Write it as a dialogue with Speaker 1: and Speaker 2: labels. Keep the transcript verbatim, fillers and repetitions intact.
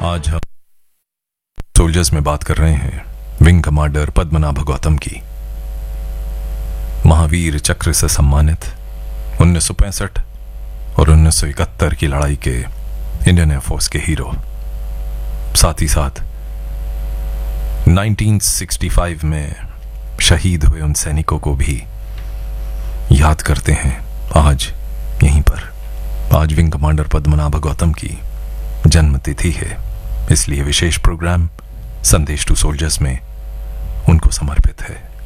Speaker 1: आज हम सोल्जर्स में बात कर रहे हैं विंग कमांडर पद्मनाभ गौतम की। महावीर चक्र से सम्मानित उन्नीस सौ पैंसठ और उन्नीस सौ इकहत्तर की लड़ाई के इंडियन एयरफोर्स के हीरो, साथ ही साथ उन्नीस सौ पैंसठ में शहीद हुए उन सैनिकों को भी याद करते हैं आज यहीं पर। आज विंग कमांडर पद्मनाभ गौतम की जन्म तिथि है, इसलिए विशेष प्रोग्राम संदेश टू सोल्जर्स में उनको समर्पित है।